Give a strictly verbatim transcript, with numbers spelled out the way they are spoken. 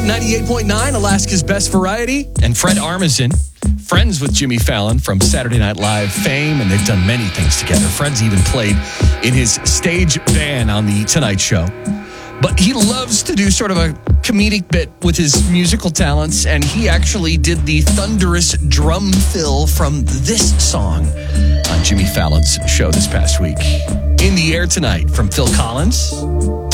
ninety-eight point nine, Alaska's Best Variety. And Fred Armisen, friends with Jimmy Fallon from Saturday Night Live fame, and they've done many things together. Fred's even played in his stage band on The Tonight Show. But he loves to do sort of a comedic bit with his musical talents, and he actually did the thunderous drum fill from this song on Jimmy Fallon's show this past week. In the Air Tonight from Phil Collins.